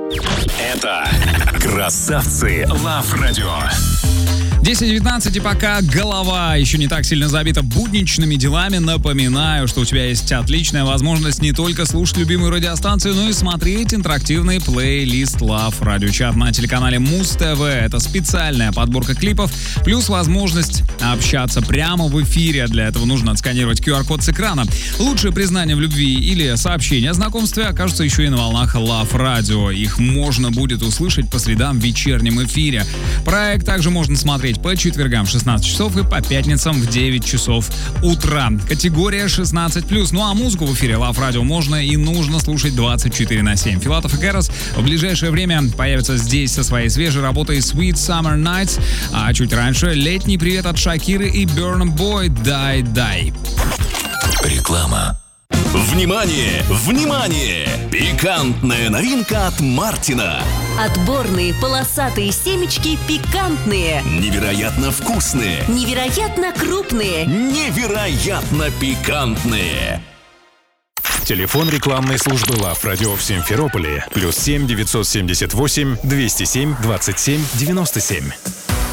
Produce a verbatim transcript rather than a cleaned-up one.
Это «Красавцы Лав Радио». десять девятнадцать, и пока голова еще не так сильно забита будничными делами, напоминаю, что у тебя есть отличная возможность не только слушать любимую радиостанцию, но и смотреть интерактивный плейлист Love Radio Chat на телеканале Муз-ТВ. Это специальная подборка клипов, плюс возможность общаться прямо в эфире. Для этого нужно отсканировать ку ар-код с экрана. Лучшие признания в любви или сообщения о знакомстве окажутся еще и на волнах Love Radio. Их можно будет услышать по средам в вечернем эфире. Проект также можно смотреть по четвергам в шестнадцать часов и по пятницам в девять часов утра. Категория шестнадцать плюс. Ну а музыку в эфире Love Radio можно и нужно слушать двадцать четыре на семь. Филатов и Кэрос в ближайшее время появятся здесь со своей свежей работой Sweet Summer Nights, а чуть раньше летний привет от Шакиры и Burna Boy Die Die. Реклама. Внимание! Внимание! Пикантная новинка от Мартина. Отборные полосатые семечки пикантные. Невероятно вкусные. Невероятно крупные. Невероятно пикантные. Телефон рекламной службы Love Radio в Симферополе. Плюс семь девятьсот семьдесят восемь двести семь двадцать семь девяносто семь.